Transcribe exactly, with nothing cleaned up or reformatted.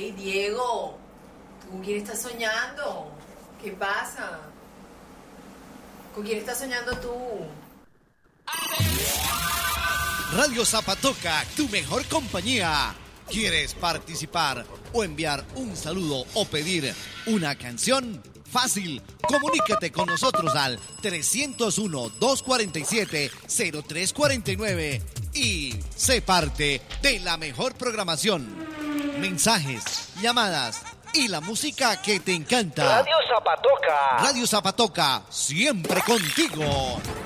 Hey, Diego, ¿tú con quién estás soñando? ¿Qué pasa? ¿Con quién estás soñando tú? Radio Zapatoca, tu mejor compañía. ¿Quieres participar o enviar un saludo o pedir una canción? Fácil, comunícate con nosotros al trescientos uno, doscientos cuarenta y siete, cero tres cuarenta y nueve y sé parte de la mejor programación. Mensajes, llamadas y la música que te encanta. Radio Zapatoca. Radio Zapatoca, siempre contigo.